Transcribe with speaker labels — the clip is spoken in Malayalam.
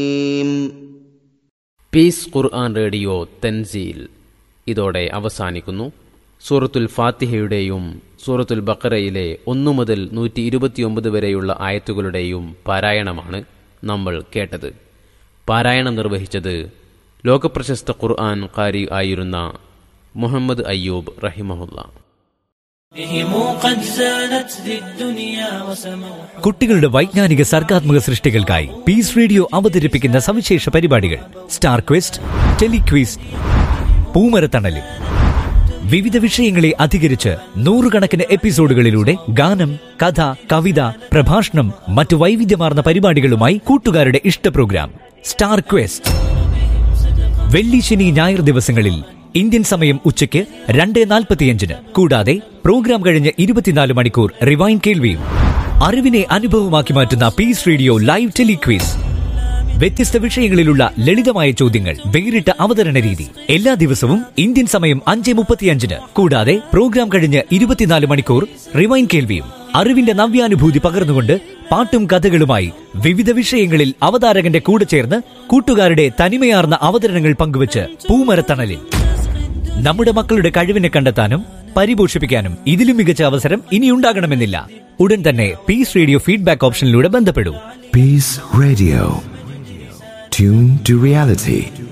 Speaker 1: പീസ് ഖുർആൻ റേഡിയോ തൻസീൽ ഇതോടെ അവസാനിക്കുന്നു. സൂറത്തുൽ ഫാത്തിഹയുടെയും സൂറത്തുൽ ബഖറയിലെ 1 മുതൽ 129 വരെയുള്ള ആയത്തുകളുടെയും പാരായണമാണ് നമ്മൾ കേട്ടത്. പാരായണം നിർവഹിച്ചത് ലോകപ്രശസ്ത ഖുർആൻ ഖാരി ആയിരുന്ന മുഹമ്മദ് അയ്യൂബ് റഹിമഹുല്ല.
Speaker 2: കുട്ടികളുടെ വൈജ്ഞാനിക സർഗാത്മക സൃഷ്ടികൾക്കായി പീസ് റേഡിയോ അവതരിപ്പിക്കുന്ന സവിശേഷ പരിപാടികൾ സ്റ്റാർ ക്വസ്റ്റ്, ടെലിക്വിസ്, പൂമരത്തണലും വിവിധ വിഷയങ്ങളെ അധികരിച്ച് 100 എപ്പിസോഡുകളിലൂടെ ഗാനം, കഥ, കവിത, പ്രഭാഷണം, മറ്റു വൈവിധ്യമാർന്ന പരിപാടികളുമായി കൂട്ടുകാരുടെ ഇഷ്ട പ്രോഗ്രാം സ്റ്റാർ ക്വസ്റ്റ്. വെള്ളി, ശനി, ഞായർ ദിവസങ്ങളിൽ ഇന്ത്യൻ സമയം ഉച്ചയ്ക്ക് 2:45. കൂടാതെ പ്രോഗ്രാം കഴിഞ്ഞ് 24 മണിക്കൂർ റിവൈൻ കേൾവിയും. അറിവിനെ അനുഭവമാക്കി മാറ്റുന്ന പീസ് റേഡിയോ ലൈവ് ടെലിക്വിസ്. വ്യത്യസ്ത വിഷയങ്ങളിലുള്ള ലളിതമായ ചോദ്യങ്ങൾ, വേറിട്ട അവതരണ രീതി. എല്ലാ ദിവസവും ഇന്ത്യൻ സമയം 5:35. കൂടാതെ പ്രോഗ്രാം കഴിഞ്ഞ് 24 മണിക്കൂർ റിവൈൻ കേൾവിയും. അറിവിന്റെ നവ്യാനുഭൂതി പകർന്നുകൊണ്ട് പാട്ടും കഥകളുമായി വിവിധ വിഷയങ്ങളിൽ അവതാരകന്റെ കൂടെ ചേർന്ന് കൂട്ടുകാരുടെ തനിമയാർന്ന അവതരണങ്ങൾ പങ്കുവച്ച് പൂമരത്തണലിൽ. നമ്മുടെ മക്കളുടെ കഴിവിനെ കണ്ടെത്താനും പരിപോഷിപ്പിക്കാനും ഇതിലും മികച്ച അവസരം ഇനിയുണ്ടാകണമെന്നില്ല. ഉടൻ തന്നെ piece radio feedback ഓപ്ഷനിലൂടെ ബന്ധപ്പെടൂ.
Speaker 3: Piece radio, tune to reality.